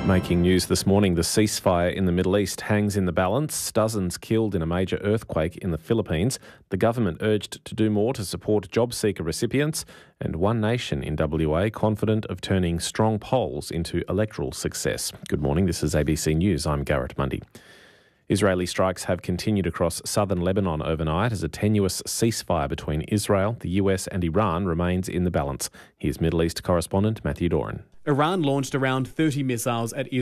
Making news this morning, the ceasefire in the Middle East hangs in the balance. Dozens killed in a major earthquake in the Philippines. The government urged to do more to support job seeker recipients. And One Nation in WA confident of turning strong polls into electoral success. Good morning, this is ABC News. I'm Garrett Mundy. Israeli strikes have continued across southern Lebanon overnight as a tenuous ceasefire between Israel, the US and Iran remains in the balance. Here's Middle East correspondent Matthew Doran. Iran launched around 30 missiles at Israel